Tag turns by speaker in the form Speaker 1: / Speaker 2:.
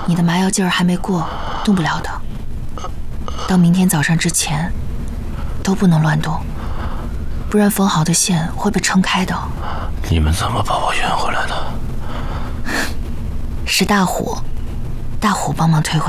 Speaker 1: 你的麻药劲儿还没过，动不了的。到明天早上之前，都不能乱动，不然缝好的线会被撑开的。
Speaker 2: 你们怎么把我圆回来的？
Speaker 1: 是大虎帮忙推回来。